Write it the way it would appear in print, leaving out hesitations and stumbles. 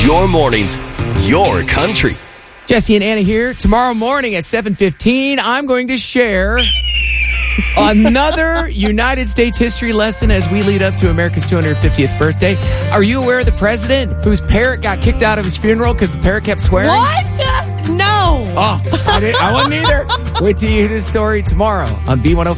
Your mornings, your country. Jesse and Anna here. Tomorrow morning at 7:15, I'm going to share another United States history lesson as we lead up to America's 250th birthday. Are you aware of the president whose parrot got kicked out of his funeral because the parrot kept swearing? What? No. Oh, I wasn't either. Wait till you hear this story tomorrow on B105.